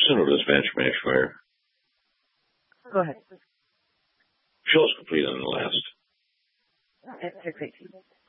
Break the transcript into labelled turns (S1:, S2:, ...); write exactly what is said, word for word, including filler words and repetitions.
S1: Send over this Banshee Mashfire.
S2: Go ahead.
S1: Show us complete on the last.
S2: Enter great.